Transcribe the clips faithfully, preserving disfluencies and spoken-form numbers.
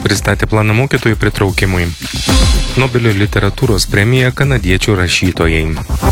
pristatė planą mokytojų pritraukimui. Nobelio literatūros premija kanadiečių rašytojai.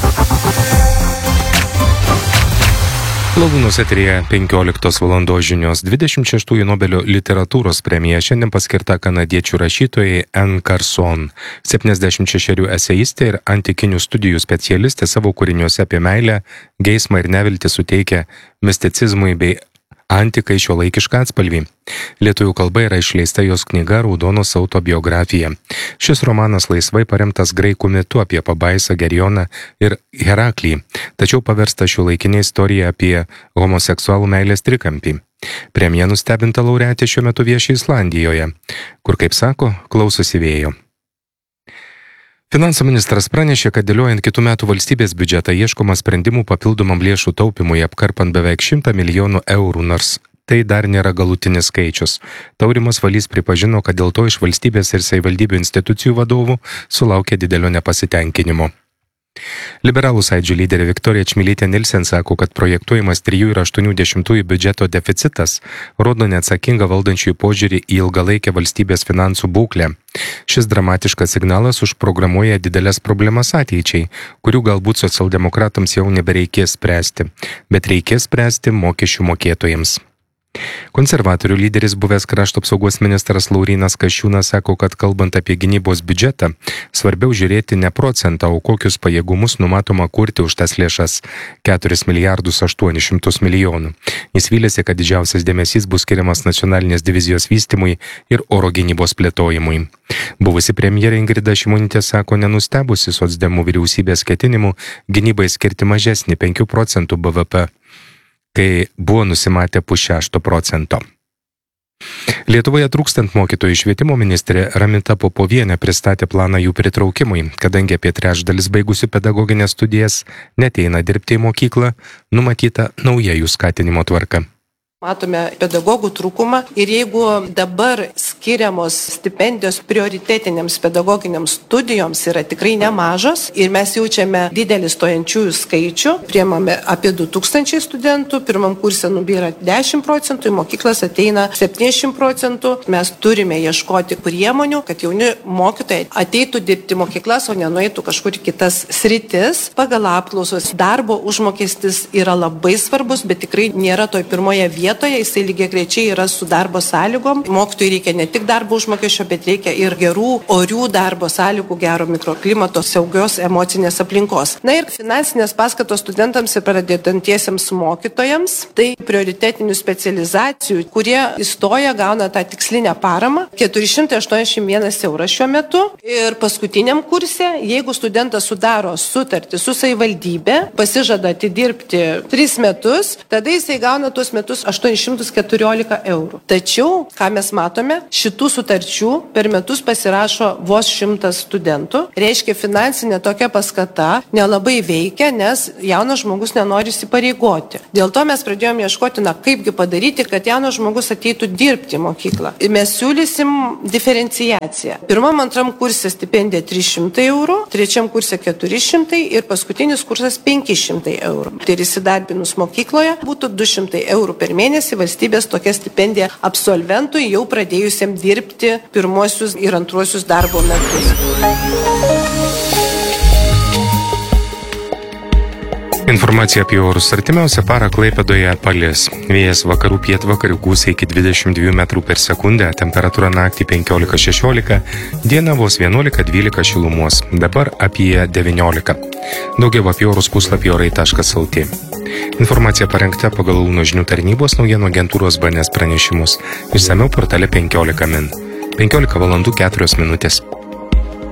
Lavūnos eteryje penkioliktos valandos žinios. dvidešimt šeštųjų Nobelio literatūros premija šiandien paskirta kanadiečių rašytojai Anne Carson. septyniasdešimt šešerių eseistė ir antikinių studijų specialistė savo kūriniuose apie meilę, geismą ir neviltį suteikia misticizmui bei antikai šiuolaikišką atspalvį. Lietuvių kalba yra išleista jos knyga Raudonos autobiografija. Šis romanas laisvai paremtas graikų mitu apie pabaisą Gerioną ir Heraklį, tačiau paversta šiuolaikinė istorija apie homoseksualų meilės trikampį. Premija nustebinta laureatė šiuo metu vieši Islandijoje, kur, kaip sako, klausosi vėjo. Finansų ministras pranešė, kad dėliojant kitų metų valstybės biudžetą ieškoma sprendimų papildomam lėšų taupimui apkarpant beveik šimtą milijonų eurų, nors tai dar nėra galutinis skaičius. Taurimas Valys pripažino, kad dėl to iš valstybės ir savivaldybių institucijų vadovų sulaukė didelio nepasitenkinimo. Liberalų sąjūdžio lyderė Viktorija Čmilytė Nilsen sako, kad projektuojamas trijų ir aštuonių dešimtųjų biudžeto deficitas rodo neatsakingą valdančiųjų požiūrį į ilgalaikę valstybės finansų būklę. Šis dramatiškas signalas užprogramuoja didelės problemas ateičiai, kurių galbūt socialdemokratams jau nebereikės spręsti, bet reikės spręsti mokesčių mokėtojams. Konservatorių lyderis buvęs krašto apsaugos ministras Laurynas Kasčiūnas sako, kad kalbant apie gynybos biudžetą, svarbiau žiūrėti ne procentą, o kokius pajėgumus numatoma kurti už tas lėšas - keturis milijardus aštuonis šimtus milijonų. Jis vylėsi, kad didžiausias dėmesys bus skiriamas nacionalinės divizijos vystymui ir oro gynybos plėtojimui. Buvusi premjerė Ingrida Šimonytė sako, nenustebusi socdemų vyriausybės ketinimų gynybai skirti mažesnį penkių procentų B V P. Kai buvo nusimatę pusšešto procento. Lietuvoje trūkstant mokytojų, švietimo ministrė Ramita Popovienė pristatė planą jų pritraukimui, kadangi apie trečdalis baigusių pedagoginės studijas neteina dirbti į mokyklą, numatyta nauja jų skatinimo tvarka. Matome pedagogų trūkumą ir jeigu dabar skiriamos stipendijos prioritetinėms pedagoginiams studijoms yra tikrai nemažos ir mes jaučiame didelį stojančiųjų skaičių, priemame apie du tūkstančiai studentų, pirmam kurse nubyra dešimt procentų, į mokyklas ateina septyniasdešimt procentų, mes turime ieškoti priemonių, kad jauni mokytojai ateitų dirbti mokyklas, o nenueitų kažkur kitas sritis. Pagal apklausos darbo užmokestis yra labai svarbus, bet tikrai nėra toj pirmoje vietoje. Vietoje, jisai lygiai greičiai yra su darbo sąlygom. Mokytojai reikia ne tik darbo užmokesčio, bet reikia ir gerų, orių darbo sąlygų, gero mikroklimato, saugios emocinės aplinkos. Na ir finansinės paskatos studentams ir pradedantiesiems mokytojams, tai prioritetinių specializacijų, kurie įstoja, gauna tą tikslinę paramą, keturi šimtai aštuoniasdešimt vienas euras šiuo metu. Ir paskutiniam kurse, jeigu studentas sudaro sutartį su savivaldybė, pasižada atidirbti tris metus, tada jisai gauna tuos metus aštuonis šimtus keturiolika eurų. Tačiau, ką mes matome, šitų sutarčių per metus pasirašo vos šimtas studentų. Reiškia, finansinė tokia paskata nelabai veikia, nes jaunas žmogus nenori įsipareigoti. Dėl to mes pradėjome ieškoti, na kaipgi padaryti, kad jaunas žmogus ateitų dirbti į mokyklą. Ir mes siūlysim diferenciaciją. Pirmam, antram kurse stipendija trys šimtai eurų, trečiam kurse keturi šimtai ir paskutinis kursas penki šimtai eurų. Tai ir įsidarbinus mokykloje būtų du šimtai eurų per mėnesį valstybės tokia stipendija absolventui jau pradėjusiam dirbti pirmuosius ir antruosius darbo metus. Informacija apie orus. Artimiausią parą Klaipėdoje palis. Vėjas vakarų pietvakarių gūsiai iki dvidešimt dviejų metrų per sekundę, temperatūra naktį penkiolika šešiolika, diena vos vienuolika dvylika šilumos, dabar apie devyniolika. Daugiau apie orus puslapį orai taškas el tė. Informacija parengta pagal Launo žinių tarnybos naujienų agentūros B N S pranešimus. Išsamiau portale penkiolika min. penkiolika valandų keturios minutės.